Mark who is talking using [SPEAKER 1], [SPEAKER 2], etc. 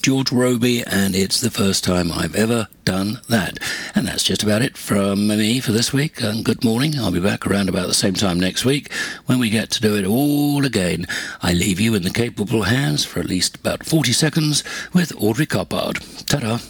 [SPEAKER 1] George Roby, and it's the first time I've ever done that. And that's just about it from me for this week. And good morning. I'll be back around about the same time next week when we get to do it all again. I leave you in the capable hands for at least about 40 seconds with Audrey Coppard. Ta-da.